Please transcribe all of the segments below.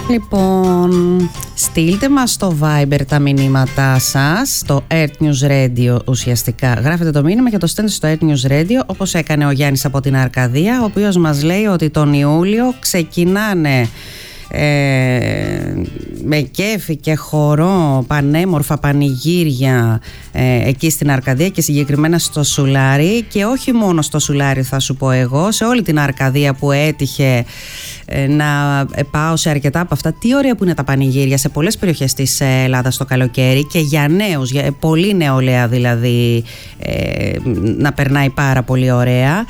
Λοιπόν, στείλτε μας στο Viber τα μηνύματά σας, στο Earth News Radio ουσιαστικά. Γράφετε το μήνυμα και το στέλνετε στο Earth News Radio, όπως έκανε ο Γιάννης από την Αρκαδία, ο οποίος μας λέει ότι τον Ιούλιο ξεκινάνε με κέφι και χορό πανέμορφα πανηγύρια εκεί στην Αρκαδία και συγκεκριμένα στο Σουλάρι, και όχι μόνο στο Σουλάρι, θα σου πω εγώ, σε όλη την Αρκαδία που έτυχε να πάω σε αρκετά από αυτά. Τι ωραία που είναι τα πανηγύρια σε πολλές περιοχές της Ελλάδας το καλοκαίρι, και για νέους, για πολύ νεολαία δηλαδή, να περνάει πάρα πολύ ωραία.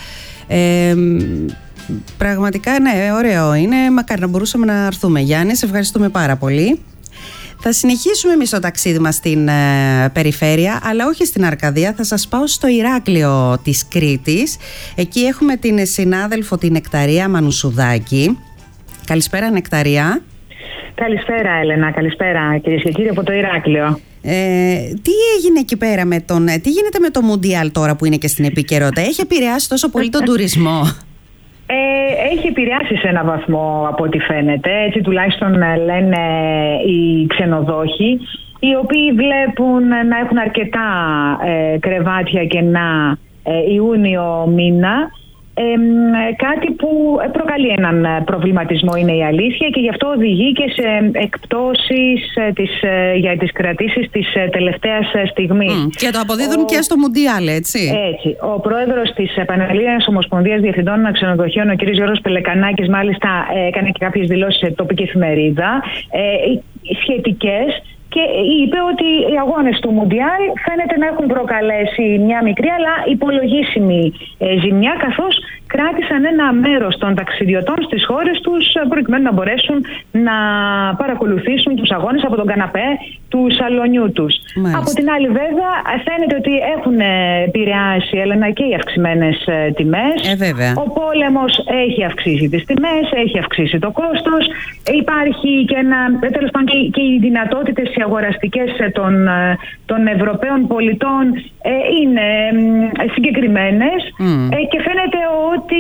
Πραγματικά ναι, ωραίο είναι. Μακάρι να μπορούσαμε να έρθουμε, Γιάννη. Σε ευχαριστούμε πάρα πολύ. Θα συνεχίσουμε εμείς το ταξίδι μας στην περιφέρεια, αλλά όχι στην Αρκαδία. Θα σας πάω στο Ηράκλειο της Κρήτης. Εκεί έχουμε την συνάδελφο, την Νεκταρία Μανουσουδάκη. Καλησπέρα, Νεκταρία. Καλησπέρα, Έλενα. Καλησπέρα, κυρίες και κύριοι, από το Ηράκλειο. Τι έγινε εκεί πέρα τι γίνεται με το Μουντιάλ τώρα που είναι και στην επικαιρότητα? Έχει επηρεάσει τόσο πολύ τον τουρισμό? Έχει επηρεάσει σε έναν βαθμό από ό,τι φαίνεται. Έτσι τουλάχιστον λένε οι ξενοδόχοι, οι οποίοι βλέπουν να έχουν αρκετά κρεβάτια κενά Ιούνιο μήνα. Κάτι που προκαλεί έναν προβληματισμό, είναι η αλήθεια, και γι' αυτό οδηγεί και σε εκπτώσεις για τις κρατήσεις της τελευταίας στιγμής. Και το αποδίδουν και στο Μουντιάλ, έτσι. Έτσι. Ο πρόεδρος της Πανελλήνιας Ομοσπονδίας Διευθυντών Ξενοδοχείων, ο κ. Γιώργος Πελεκανάκης, μάλιστα έκανε και κάποιες δηλώσεις σε τοπική εφημερίδα σχετικές, και είπε ότι οι αγώνες του Μουντιάλ φαίνεται να έχουν προκαλέσει μια μικρή αλλά υπολογίσιμη ζημιά, καθώς κράτησαν ένα μέρος των ταξιδιωτών στις χώρες τους προκειμένου να μπορέσουν να παρακολουθήσουν τους αγώνες από τον καναπέ του σαλονιού τους. Μάλιστα. Από την άλλη, βέβαια, φαίνεται ότι έχουν επηρεάσει, Έλενα, και οι αυξημένες τιμές. Ο πόλεμος έχει αυξήσει τις τιμές, έχει αυξήσει το κόστος. Υπάρχει και τέλος πάντων και οι δυνατότητες οι αγοραστικές των Ευρωπαίων πολιτών είναι συγκεκριμένες, και φαίνεται ότι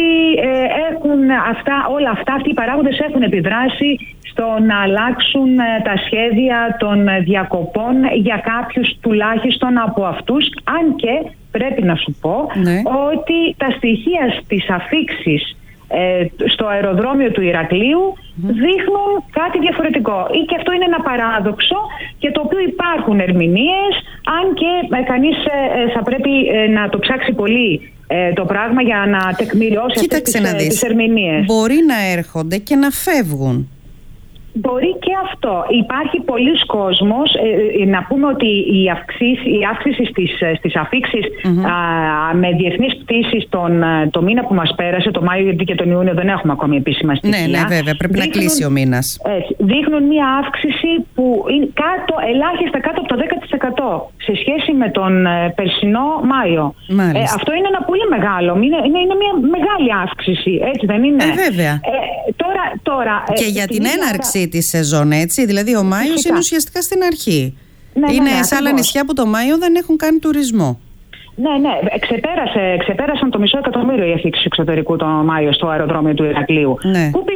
όλα αυτά, αυτοί οι παράγοντες έχουν επιδράσει στο να αλλάξουν τα σχέδια των διακοπών για κάποιους τουλάχιστον από αυτούς, αν και πρέπει να σου πω ότι τα στοιχεία στις αφίξεις στο αεροδρόμιο του Ηρακλείου δείχνουν κάτι διαφορετικό. Και αυτό είναι ένα παράδοξο, για το οποίο υπάρχουν ερμηνείες, αν και κανείς θα πρέπει να το ψάξει πολύ το πράγμα για να τεκμηριώσει αυτές τις ερμηνείες. Μπορεί να έρχονται και να φεύγουν. Μπορεί και αυτό. Υπάρχει πολλής κόσμος. Να πούμε ότι η αύξηση στις αφίξεις με διεθνείς πτήσεις το μήνα που μας πέρασε, το Μάιο, γιατί και τον Ιούνιο δεν έχουμε ακόμη επίσημα στοιχεία. Ναι, βέβαια, πρέπει να κλείσει ο μήνας. Δείχνουν μια αύξηση που είναι ελάχιστα κάτω από το 10% σε σχέση με τον περσινό Μάιο. Αυτό είναι ένα πολύ μεγάλο, είναι μια μεγάλη αύξηση, έτσι δεν είναι? Βέβαια. Τώρα, και για την έναρξη τη σεζόν, έτσι. Δηλαδή, ο Μάιος είναι ουσιαστικά στην αρχή. Είναι σε άλλα νησιά που το Μάιο δεν έχουν κάνει τουρισμό. Ναι. Ξεπέρασαν το 500.000 οι αφίξεις εξωτερικού το Μάιο στο αεροδρόμιο του Ηρακλείου.